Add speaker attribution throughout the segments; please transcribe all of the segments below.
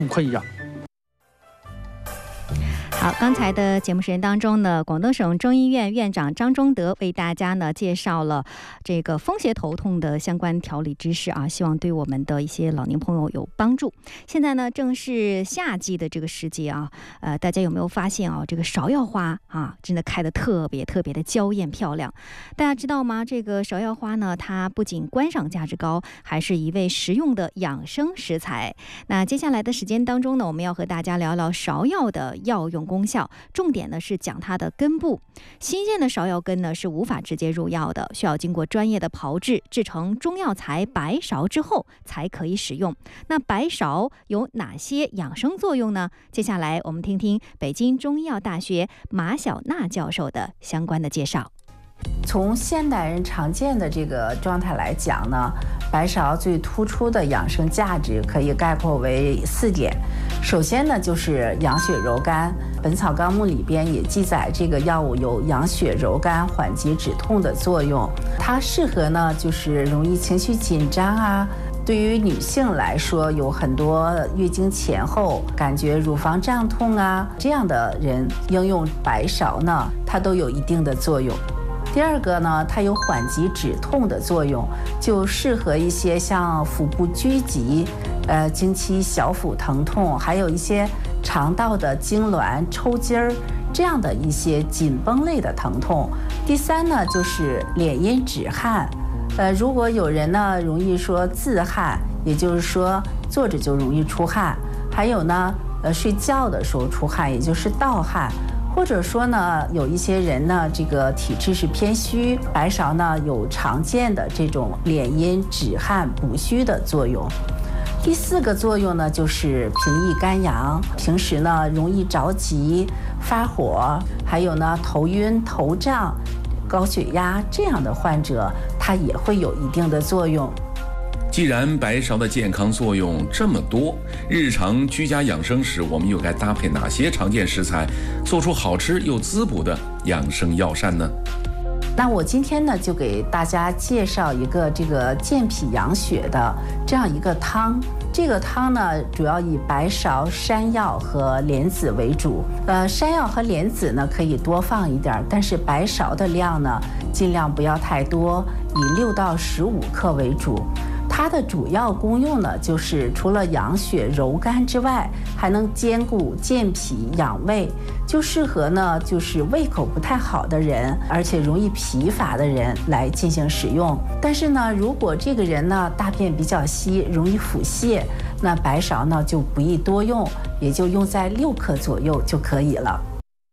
Speaker 1: 可以呀。
Speaker 2: 好，刚才的节目时间当中呢，广东省中医院院长张忠德为大家呢介绍了这个风邪头痛的相关调理知识啊，希望对我们的一些老年朋友有帮助。现在呢正是夏季的这个时节啊，大家有没有发现啊，这个芍药花啊真的开得特别的娇艳漂亮。大家知道吗？这个芍药花呢，它不仅观赏价值高，还是一味实用的养生食材。那接下来的时间当中呢，我们要和大家聊聊芍药的药用功效，重点呢是讲它的根部。新鲜的芍药根呢是无法直接入药的，需要经过专业的炮制，制成中药材白芍之后才可以使用。那白芍有哪些养生作用呢？接下来我们听听北京中医药大学马晓娜教授的相关的介绍。
Speaker 3: 从现代人常见的这个状态来讲呢，白芍最突出的养生价值可以概括为4点。首先呢，就是养血柔肝，《本草纲目》里边也记载这个药物有养血柔肝、缓急止痛的作用。它适合呢，就是容易情绪紧张啊。对于女性来说，有很多月经前后感觉乳房胀痛啊，这样的人应用白芍呢，它都有一定的作用。第二个呢，它有缓急止痛的作用，就适合一些像腹部拘急、经期小腹疼痛，还有一些肠道的痉挛、抽筋儿这样的一些紧绷类的疼痛。第三呢，就是敛阴止汗。如果有人呢容易说自汗，也就是说坐着就容易出汗，还有呢睡觉的时候出汗，也就是盗汗。或者说呢，有一些人呢，这个体质是偏虚，白芍呢有常见的这种敛阴止汗补虚的作用。第4个作用呢，就是平抑肝阳。平时呢容易着急、发火，还有呢头晕、头胀、高血压这样的患者，它也会有一定的作用。
Speaker 4: 既然白芍的健康作用这么多，日常居家养生时，我们又该搭配哪些常见食材，做出好吃又滋补的养生药膳呢？
Speaker 3: 那我今天呢，就给大家介绍一个这个健脾养血的这样一个汤。这个汤呢，主要以白芍、山药和莲子为主。山药和莲子呢，可以多放一点，但是白芍的量呢，尽量不要太多，以6到15克为主。它的主要功用呢，就是除了养血柔肝之外，还能兼顾健脾养胃，就适合呢就是胃口不太好的人，而且容易疲乏的人来进行使用。但是呢，如果这个人呢大便比较稀，容易腹泻，那白芍呢就不宜多用，也就用在6克左右就可以了。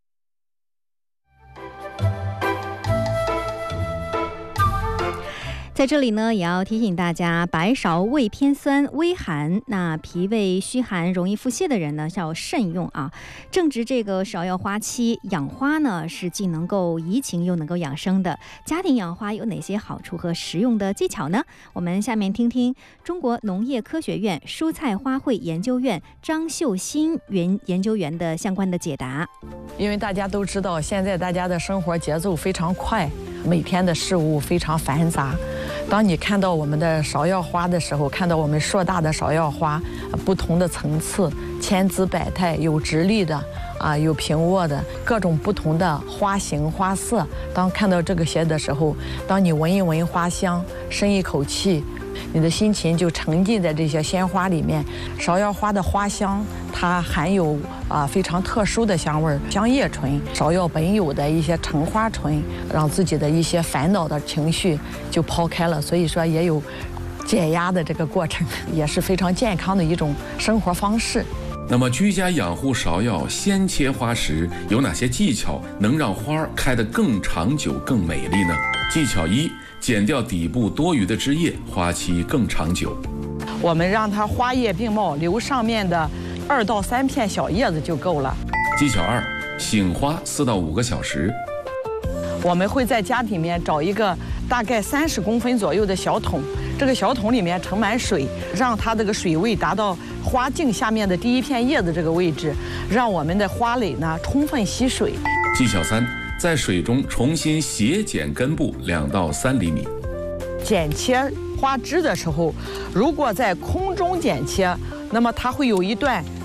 Speaker 2: 在这里呢，也要提醒大家，白芍味偏酸、微寒，那脾胃虚寒、容易腹泻的人呢，要慎用啊。正值这个芍药花期，养花呢是既能够怡情又能够养生的。家庭养花有哪些好处和实用的技巧呢？我们下面听听中国农业科学院蔬菜花卉研究院张秀新研究员的相关的解答。
Speaker 5: 因为大家都知道，现在大家的生活节奏非常快，每天的事物非常繁杂。当你看到我们的芍药花的时候，看到我们硕大的芍药花，不同的层次，千姿百态，有直立的有平卧的，各种不同的花型花色。当看到这些的时候，当你闻一闻花香，深一口气，你的心情就沉浸在这些鲜花里面。芍药花的花香，它含有非常特殊的香味，香叶醇，芍药本有的一些橙花醇，让自己的一些烦恼的情绪就抛开了，所以说也有解压的这个过程，也是非常健康的一种生活方式。
Speaker 4: 那么居家养护芍药先切花时有哪些技巧能让花开得更长久更美丽呢？技巧1，剪掉底部多余的枝叶，花期更长久。
Speaker 5: 我们让它花叶并茂，留上面的2到3片小叶子就够了。
Speaker 4: 技巧2，醒花4到5个小时。
Speaker 5: 我们会在家里面找一个大概30公分左右的小桶，这个小桶里面盛满水，让它这个水位达到花茎下面的第一片叶子这个位置，让我们的花蕾呢充分吸水。
Speaker 4: 技巧3，在水中重新斜剪根部2到3厘米。
Speaker 5: 剪切花枝的时候，如果在空中剪切，那么它会有一段